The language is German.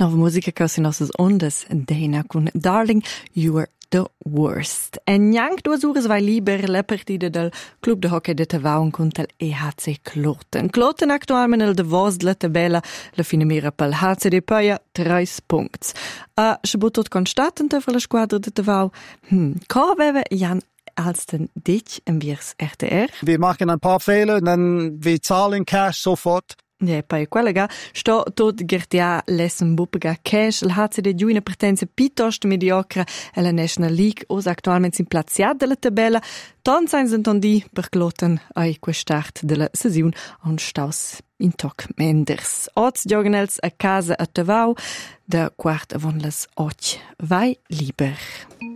Nova musica che si nossas ondas Dana con Darling, You Are the Worst. E neanche 2 ore vai liber la partida del Club de Hockey de Tavaun contro l'EHC Kloten. Kloten actualmente nel davos della tabella la fine mira pel HCD Paia 3 punti. Schabutot constatante per la squadra de Tavau. Co aveva Jan Alsten dich im Wirs RTR? Wir machen ein paar Fehler, dann wir zahlen Cash sofort. Ja, poi quella sto tot gertia lesson bupega cash il HCD giù una partenza piuttosto mediocre e la National League os attualmente in plaziat della tabella ton sein entendi per Kloten ai questart della sesiun on staus in toc menders. Oz giornals a casa a Tavau da quart avon las och vai liber.